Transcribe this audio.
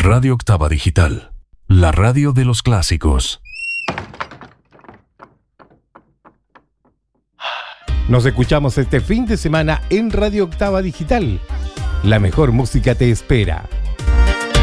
Radio Octava Digital, la radio de los clásicos. Nos escuchamos este fin de semana en Radio Octava Digital. La mejor música te espera.